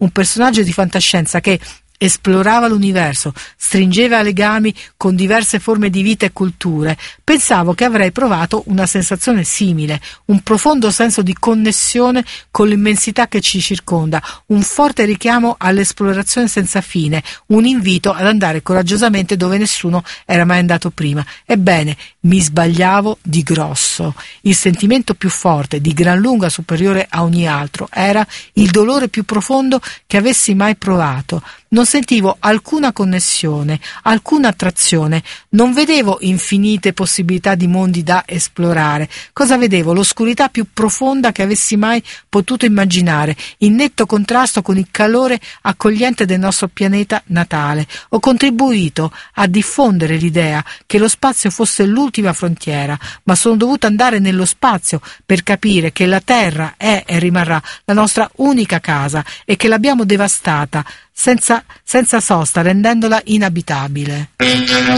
un personaggio di fantascienza che esplorava l'universo, stringeva legami con diverse forme di vita e culture, pensavo che avrei provato una sensazione simile, un profondo senso di connessione con l'immensità che ci circonda, un forte richiamo all'esplorazione senza fine, un invito ad andare coraggiosamente dove nessuno era mai andato prima. Ebbene, mi sbagliavo di grosso. Il sentimento più forte, di gran lunga superiore a ogni altro, era il dolore più profondo che avessi mai provato. Non sentivo alcuna connessione, alcuna attrazione, non vedevo infinite possibilità di mondi da esplorare. Cosa vedevo? L'oscurità più profonda che avessi mai potuto immaginare, in netto contrasto con il calore accogliente del nostro pianeta natale. Ho contribuito a diffondere l'idea che lo spazio fosse l'ultima frontiera, ma sono dovuta andare nello spazio per capire che la Terra è e rimarrà la nostra unica casa e che l'abbiamo devastata senza sosta, rendendola inabitabile.